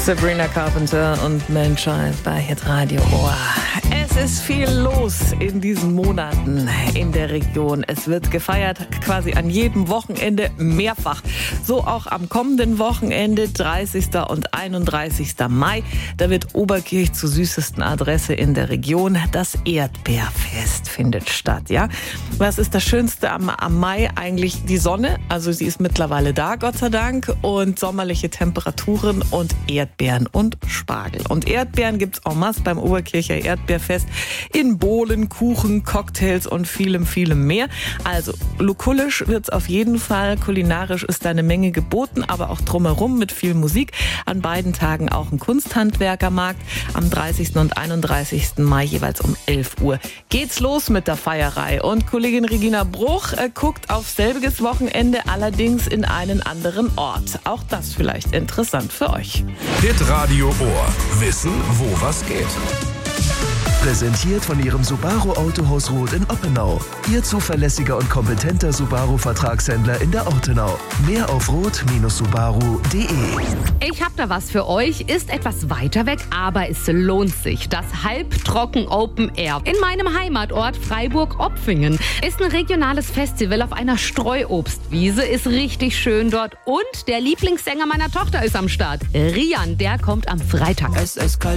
Sabrina Carpenter und Manchild bei Hitradio Ohr. Es ist viel los in diesen Monaten in der Region. Es wird gefeiert quasi an jedem Wochenende mehrfach. So auch am kommenden Wochenende, 30. und 31. Mai. Da wird Oberkirch zur süßesten Adresse in der Region. Das Erdbeerfest findet statt, ja. Was ist das Schönste am Mai? Eigentlich die Sonne. Also sie ist mittlerweile da, Gott sei Dank. Und sommerliche Temperaturen und Erdbeeren und Spargel. Und Erdbeeren gibt's en masse beim Oberkircher Erdbeerfest. In Bohlen, Kuchen, Cocktails und vielem, vielem mehr. Also lukullisch wird's auf jeden Fall. Kulinarisch ist da eine Menge geboten, aber auch drumherum mit viel Musik. An beiden Tagen auch ein Kunsthandwerkermarkt. Am 30. und 31. Mai jeweils um 11 Uhr geht's los mit der Feierei. Und Kollegin Regina Bruch guckt auf selbiges Wochenende, allerdings in einen anderen Ort. Auch das vielleicht interessant für euch. Hitradio Ohr. Wissen, wo was geht. Präsentiert von Ihrem Subaru Autohaus Roth in Oppenau. Ihr zuverlässiger und kompetenter Subaru-Vertragshändler in der Ortenau. Mehr auf roth-subaru.de. Ich habe da was für euch. Ist etwas weiter weg, aber es lohnt sich. Das Halbtrocken Open Air in meinem Heimatort Freiburg-Opfingen ist ein regionales Festival auf einer Streuobstwiese. Ist richtig schön dort. Und der Lieblingssänger meiner Tochter ist am Start. Rian, der kommt am Freitag.